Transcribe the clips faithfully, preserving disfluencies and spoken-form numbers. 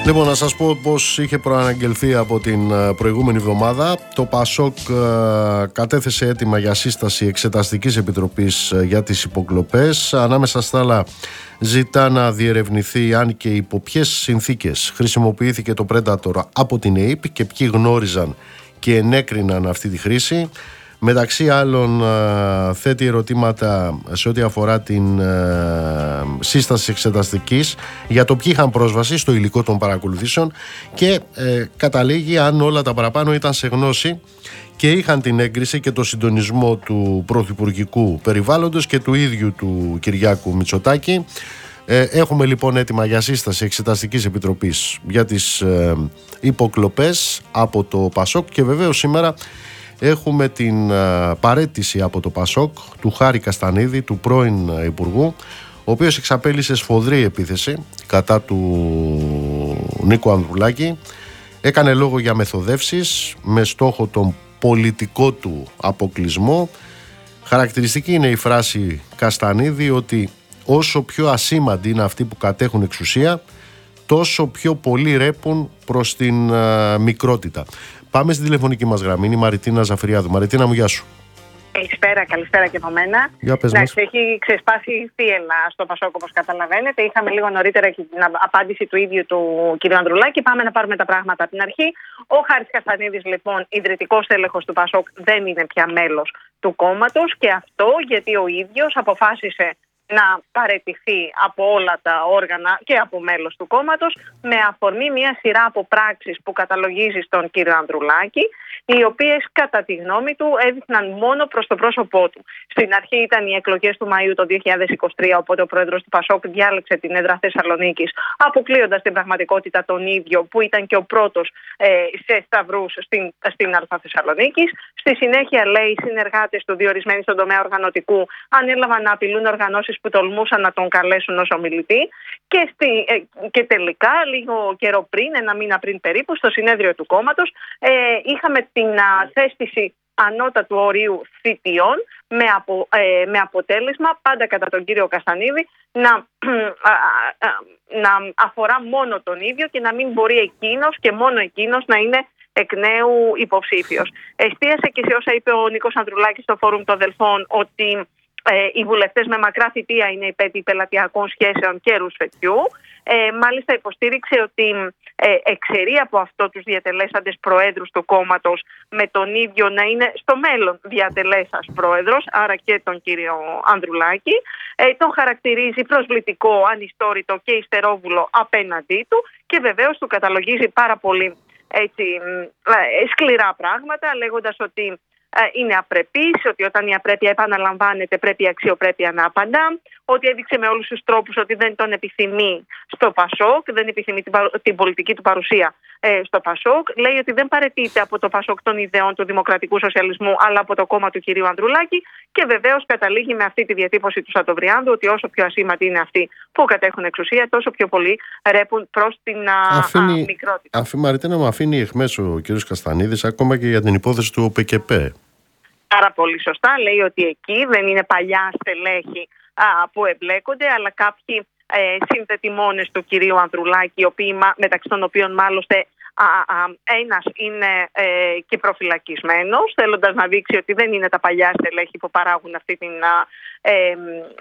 Λοιπόν, να σας πω πως είχε προαναγγελθεί από την προηγούμενη εβδομάδα. Το ΠΑΣΟΚ κατέθεσε αίτημα για σύσταση Εξεταστικής Επιτροπής για τις υποκλοπές. Ανάμεσα στα άλλα, ζητά να διερευνηθεί αν και υπό ποιες συνθήκες χρησιμοποιήθηκε το Predator από την ΕΕΠ και ποιοι γνώριζαν και ενέκριναν αυτή τη χρήση. Μεταξύ άλλων, θέτει ερωτήματα σε ό,τι αφορά την σύσταση εξεταστικής για το ποιοι είχαν πρόσβαση στο υλικό των παρακολουθήσεων και ε, καταλήγει αν όλα τα παραπάνω ήταν σε γνώση και είχαν την έγκριση και το συντονισμό του πρωθυπουργικού περιβάλλοντος και του ίδιου του Κυριάκου Μητσοτάκη. Ε, έχουμε λοιπόν έτοιμα για σύσταση Εξεταστικής Επιτροπής για τις ε, υποκλοπές από το ΠΑΣΟΚ και βεβαίως σήμερα έχουμε την uh, παραίτηση από το ΠΑΣΟΚ του Χάρη Καστανίδη, του πρώην uh, Υπουργού, ο οποίος εξαπέλυσε σφοδρή επίθεση κατά του Νίκου Ανδρουλάκη. Έκανε λόγο για μεθοδεύσεις με στόχο τον πολιτικό του αποκλεισμό. Χαρακτηριστική είναι η φράση Καστανίδη ότι όσο πιο ασήμαντοι είναι αυτοί που κατέχουν εξουσία, τόσο πιο πολύ ρέπουν προς την uh, μικρότητα. Πάμε στην τηλεφωνική μας γραμμή, είναι η Μαριτίνα Ζαφυριάδου. Μαριτίνα μου, γεια σου. Καλησπέρα, καλησπέρα και από μένα. Για πες ναι, μας. Έχει ξεσπάσει θύελλα στο ΠΑΣΟΚ, όπως καταλαβαίνετε. Είχαμε λίγο νωρίτερα και την απάντηση του ίδιου του κ. Ανδρουλάκη. Πάμε να πάρουμε τα πράγματα από την αρχή. Ο Χάρης Καστανίδης, λοιπόν, ιδρυτικός τέλεχος του ΠΑΣΟΚ, δεν είναι πια μέλος του κόμματος και αυτό γιατί ο ίδιος αποφάσισε να παραιτηθεί από όλα τα όργανα και από μέλος του κόμματος με αφορμή μια σειρά από πράξεις που καταλογίζει στον κύριο Ανδρουλάκη, οι οποίες κατά τη γνώμη του έδειχναν μόνο προς το πρόσωπό του. Στην αρχή ήταν οι εκλογές του Μαΐου το δύο χιλιάδες είκοσι τρία, οπότε ο πρόεδρος του ΠΑΣΟΚ διάλεξε την έδρα Θεσσαλονίκης, αποκλείοντας στην πραγματικότητα τον ίδιο που ήταν και ο πρώτος ε, σε σταυρούς στην, στην Α Θεσσαλονίκης. Στη συνέχεια, λέει, οι συνεργάτες του διορισμένοι στον τομέα οργανωτικού ανέλαβαν να απειλούν οργανώσεις που τολμούσαν να τον καλέσουν ως ομιλητή και, στη, ε, και τελικά λίγο καιρό πριν, ένα μήνα πριν περίπου, στο συνέδριο του κόμματος ε, είχαμε την α, θέσπιση ανώτατου ορίου θητιών με, απο, ε, με αποτέλεσμα πάντα κατά τον κύριο Καστανίδη να, α, α, να αφορά μόνο τον ίδιο και να μην μπορεί εκείνος και μόνο εκείνος να είναι εκ νέου υποψήφιος. Εστίασε και σε όσα είπε ο Νίκος Ανδρουλάκης στο Φόρουμ των Δελφών ότι Ε, οι βουλευτές με μακρά θητεία είναι υπέτειοι πελατειακών σχέσεων και ρουσφετιού. Ε, μάλιστα υποστήριξε ότι ε, εξαιρεί από αυτό τους διατελέσαντες προέδρους του κόμματος με τον ίδιο να είναι στο μέλλον διατελέσας πρόεδρος, άρα και τον κύριο Ανδρουλάκη. Ε, τον χαρακτηρίζει προσβλητικό, ανιστόρητο και υστερόβουλο απέναντί του και βεβαίως του καταλογίζει πάρα πολύ έτσι, ε, σκληρά πράγματα, λέγοντας ότι είναι απρεπής, ότι όταν η απρέπεια επαναλαμβάνεται πρέπει η αξιοπρέπεια να απαντά, ότι έδειξε με όλους τους τρόπους ότι δεν τον επιθυμεί στο ΠΑΣΟΚ, δεν επιθυμεί την, την πολιτική του παρουσία ε, στο ΠΑΣΟΚ. Λέει ότι δεν παραιτείται από το ΠΑΣΟΚ των ιδεών του δημοκρατικού σοσιαλισμού, αλλά από το κόμμα του κυρίου Ανδρουλάκη και βεβαίως καταλήγει με αυτή τη διατύπωση του Σατοβριάνδου ότι όσο πιο ασήμαντοι είναι αυτοί που κατέχουν εξουσία, τόσο πιο πολύ ρέπουν προς την αφήνει, α, μικρότητα. Αφή, Μαριτίνα, μου αφήνει εχμές ο κύριος Καστανίδης ακόμα και για την υπόθεση του ΟΠΕΚΕΠΕ. Πάρα πολύ σωστά. Λέει ότι εκεί δεν είναι παλιά στελέχη α, που εμπλέκονται, αλλά κάποιοι ε, συνδετημόνες του κυρίου Ανδρουλάκη, οι οποίοι, μεταξύ των οποίων μάλλον Α, α, ένας είναι ε, και προφυλακισμένος, θέλοντας να δείξει ότι δεν είναι τα παλιά στελέχη που παράγουν αυτή την, ε, ε,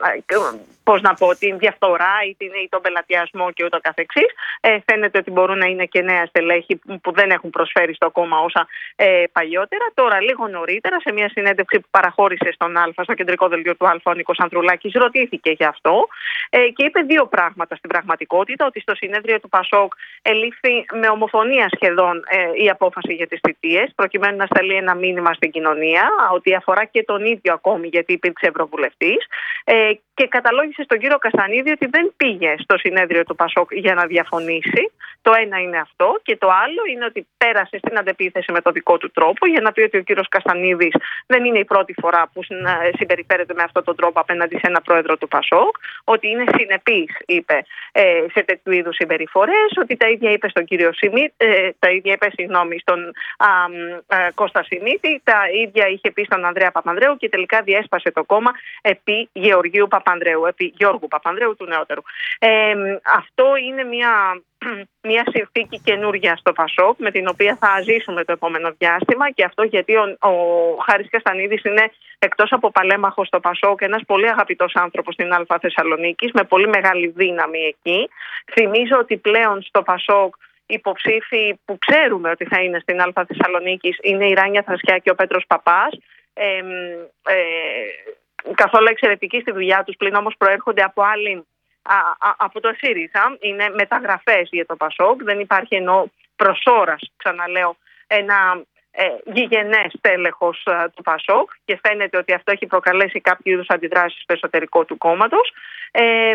πώς να πω, την διαφθορά ή, την, ή τον πελατειασμό και ούτω καθεξής. Ε, φαίνεται ότι μπορούν να είναι και νέα στελέχη που δεν έχουν προσφέρει στο κόμμα όσα ε, παλιότερα. Τώρα, λίγο νωρίτερα, σε μια συνέντευξη που παραχώρησε στον Α, στο κεντρικό δελτίο του Α, ο Νίκος Ανδρουλάκης ρωτήθηκε γι' αυτό ε, και είπε δύο πράγματα στην πραγματικότητα, ότι στο συνέδριο του ΠΑΣΟΚ ελήφθη με ομοφωνία σχεδόν ε, η απόφαση για τις θητείες, προκειμένου να σταλεί ένα μήνυμα στην κοινωνία, ότι αφορά και τον ίδιο ακόμη, γιατί υπήρξε ευρωβουλευτής, ε, και καταλόγησε στον κύριο Καστανίδη ότι δεν πήγε στο συνέδριο του ΠΑΣΟΚ για να διαφωνήσει. Το ένα είναι αυτό. Και το άλλο είναι ότι πέρασε στην αντεπίθεση με το δικό του τρόπο, για να πει ότι ο κύριος Καστανίδης δεν είναι η πρώτη φορά που συμπεριφέρεται με αυτόν τον τρόπο απέναντι σε ένα πρόεδρο του ΠΑΣΟΚ, ότι είναι συνεπής, είπε, σε τέτοιου είδους συμπεριφορές, ότι τα ίδια είπε στον κύριο είπε, τα ίδια είπε συγγνώμη, στον α, α, Κώστα Σιμίτη, τα ίδια είχε πει στον Ανδρέα Παπανδρέου και τελικά διέσπασε το κόμμα επί Γεωργίου Παπανδρέου, επί Γιώργου Παπανδρέου του νεότερου. Ε, αυτό είναι μια, μια συνθήκη καινούργια στο Πασόκ, με την οποία θα ζήσουμε το επόμενο διάστημα, και αυτό γιατί ο, ο Χάρης Καστανίδης είναι, εκτός από παλέμαχος στο Πασόκ, ένας πολύ αγαπητός άνθρωπος στην Α Θεσσαλονίκης, με πολύ μεγάλη δύναμη εκεί. Θυμίζω ότι πλέον στο Πασόκ υποψήφοι που ξέρουμε ότι θα είναι στην Α Θεσσαλονίκης είναι η Ράνια Θρασκιά και ο Πέτρος Παπάς. Ε, ε, καθόλου εξαιρετικοί στη δουλειά τους, πλην όμως προέρχονται από άλλη, α, α, από το ΣΥΡΙΖΑ. Είναι μεταγραφές για το Πασόκ. Δεν υπάρχει, ενώ προς ώρας, ξαναλέω, ένα ε, γηγενές τέλεχος α, του Πασόκ, και φαίνεται ότι αυτό έχει προκαλέσει κάποιο είδους αντιδράσεις στο εσωτερικό του κόμματος. Ε, ε,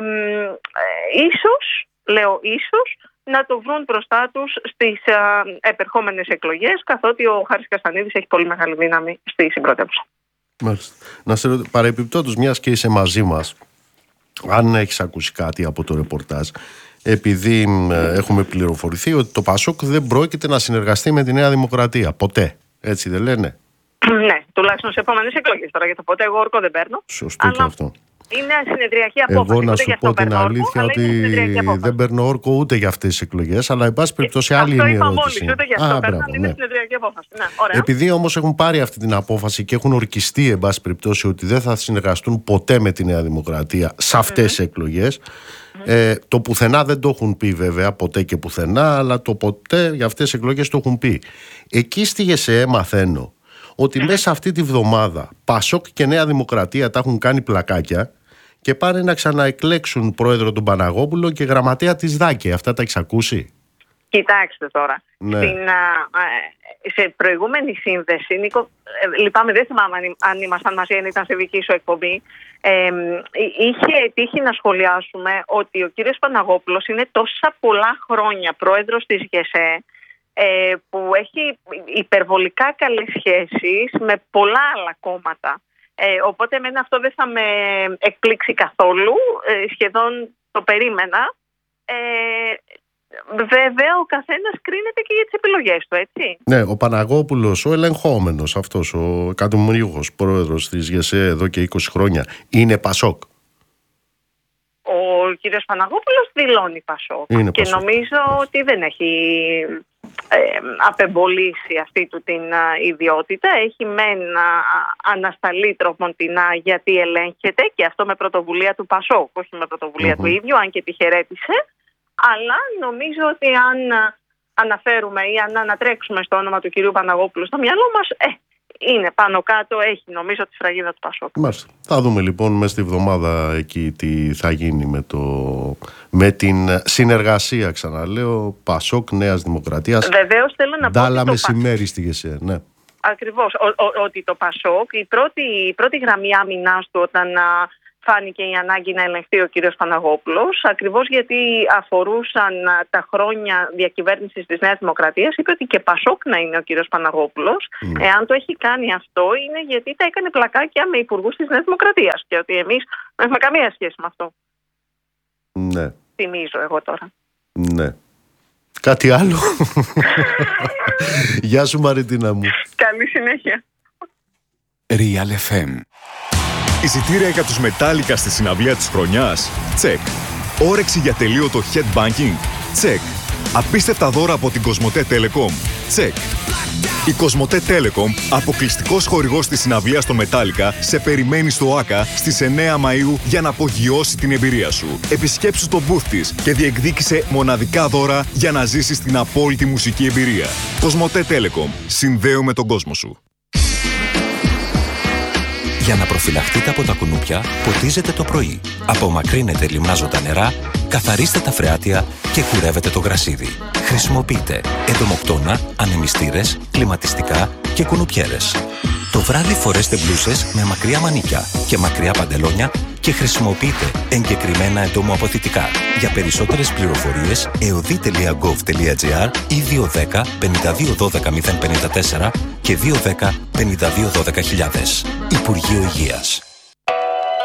ίσως, λέω ίσως, να το βρουν μπροστά τους στις α, επερχόμενες εκλογές, καθότι ο Χάρης Καστανίδης έχει πολύ μεγάλη δύναμη στη συμπρότευση. Μάλιστα. Να σε ρωτήσω, παρεμπιπτόντως, μιας και είσαι μαζί μας, αν έχεις ακούσει κάτι από το ρεπορτάζ, επειδή ε, έχουμε πληροφορηθεί ότι το Πασόκ δεν πρόκειται να συνεργαστεί με τη Νέα Δημοκρατία. Ποτέ. Έτσι δεν λένε? Ναι, τουλάχιστον σε επόμενες εκλογές. Τώρα για το ποτέ εγώ όρκο δεν παίρνω. Σωστό και αυτό. Είναι συνεδριακή απόφαση. Εγώ να σου πω την αλήθεια όρκο, ότι δεν παίρνω όρκο ούτε για αυτές τις εκλογές, αλλά εν πάση περιπτώσει άλλη είναι η ερώτηση. Αυτό είπα μόλις, ούτε για αυτό παίρνω, είναι συνεδριακή απόφαση. Ναι, ωραία. Επειδή όμως έχουν πάρει αυτή την απόφαση και έχουν ορκιστεί εν πάση περιπτώσει ότι δεν θα συνεργαστούν ποτέ με τη Νέα Δημοκρατία σε αυτές τις mm-hmm. εκλογές, mm-hmm. ε, το πουθενά δεν το έχουν πει βέβαια, ποτέ και πουθενά, αλλά το ποτέ για αυτές τις εκλογές το έχουν πει. Εκεί στη ΓΕΣΕΕ μαθαίνω ότι mm-hmm. μέσα αυτή τη βδομάδα Πασόκ και Νέα Δημοκρατία τα έχουν κάνει πλακάκια και πάνε να ξαναεκλέξουν πρόεδρο τον Παναγόπουλο και γραμματέα της ΔΑΚΕ. Αυτά τα έχεις ακούσει? Κοιτάξτε τώρα. Ναι. Στην, α, σε προηγούμενη σύνδεση, Νίκο, ε, λυπάμαι, δεν θυμάμαι αν, αν ήμασταν μαζί, αν ήταν σε δική σου εκπομπή, ε, είχε τύχει να σχολιάσουμε ότι ο κύριος Παναγόπουλος είναι τόσα πολλά χρόνια πρόεδρος της ΓΕΣΕ, ε, που έχει υπερβολικά καλές σχέσεις με πολλά άλλα κόμματα. Ε, οπότε εμένα αυτό δεν θα με εκπλήξει καθόλου, ε, σχεδόν το περίμενα. Ε, βέβαια ο καθένας κρίνεται και για τις επιλογές του, έτσι. Ναι, ο Παναγόπουλος, ο ελεγχόμενος αυτός, ο εκατομμυρίουχος πρόεδρος της ΓΕΣΕ εδώ και είκοσι χρόνια, είναι Πασόκ? Ο κύριος Παναγόπουλος δηλώνει Πασόκ. Είναι και Πασόκ. Νομίζω ότι δεν έχει ε, απεμπολίσει αυτή του την α, ιδιότητα. Έχει μεν α, ανασταλεί τροποντινά γιατί ελέγχεται, και αυτό με πρωτοβουλία του Πασόκ, όχι με πρωτοβουλία mm-hmm. του ίδιου, αν και τη χαιρέτησε. Αλλά νομίζω ότι αν α, αναφέρουμε ή αν ανατρέξουμε στο όνομα του κυρίου Παναγόπουλου στο μυαλό μας, ε, είναι πάνω κάτω, έχει νομίζω τη σφραγίδα του Πασόκ. Μάλιστα. Θα δούμε λοιπόν μέσα στη βδομάδα εκεί τι θα γίνει με, το... με την συνεργασία, ξαναλέω, Πασόκ Νέας Δημοκρατίας. Βεβαίως θέλω να πω Ντάλα μεσημέρι στη ΓΕΣΕ, ναι. Ακριβώς, ο, ο, ότι το Πασόκ, η πρώτη, η πρώτη γραμμή άμυνάς του όταν α, φάνηκε η ανάγκη να ελεγχθεί ο κύριος Παναγόπουλος, ακριβώς γιατί αφορούσαν α, τα χρόνια διακυβέρνησης της Νέας Δημοκρατίας, είπε ότι και Πασόκ να είναι ο κύριος Παναγόπουλος. Mm. Εάν το έχει κάνει αυτό, είναι γιατί τα έκανε πλακάκια με υπουργούς της Νέας Δημοκρατίας και ότι εμείς δεν έχουμε καμία σχέση με αυτό. Ναι. Θυμίζω εγώ τώρα. Ναι. Κάτι άλλο? Γεια σου Μαριτίνα μου. Καλή συνέχεια. Real εφ εμ. Εισιτήρια για τους Μετάλλικα στη συναυλία της χρονιάς? Τσεκ. Όρεξη για τελείωτο headbanking? Τσεκ. Απίστευτα δώρα από την Κοσμοτέ Telecom? Τσεκ. Η Κοσμοτέ Telecom, αποκλειστικός χορηγός της συναυλίας των Μετάλλικα, σε περιμένει στο ΆΚΑ στις εννέα Μαΐου για να απογειώσει την εμπειρία σου. Επισκέψου το booth της και διεκδίκησε μοναδικά δώρα για να ζήσεις την απόλυτη μουσική εμπειρία. Κοσμοτέ Telecom. Συνδέουμε τον κόσμο σου. Για να προφυλαχτείτε από τα κουνούπια, ποτίζετε το πρωί. Απομακρύνετε λιμνάζοντα νερά, καθαρίστε τα φρεάτια και κουρεύετε το γρασίδι. Χρησιμοποιείτε εντομοκτώνα, ανεμιστήρες, κλιματιστικά και κουνουπιέρες. Το βράδυ φορέστε μπλούσες με μακριά μανίκια και μακριά παντελόνια και χρησιμοποιείτε εγκεκριμένα εντομοαποθητικά. Για περισσότερες πληροφορίες, εωδή τελεία γκοβ τελεία τζι άρ ή δύο ένα μηδέν πέντε δύο ένα δύο μηδέν πέντε τέσσερα και δύο ένα μηδέν πέντε δύο ένα δύο χιλιάδες. Υπουργείο Υγείας.